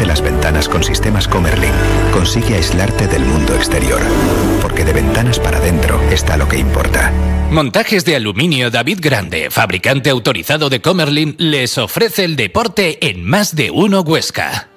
Introduce las ventanas con sistemas Comerlin. Consigue aislarte del mundo exterior. Porque de ventanas para adentro está lo que importa. Montajes de aluminio David Grande, fabricante autorizado de Comerlin, les ofrece el deporte en Más de Uno Huesca.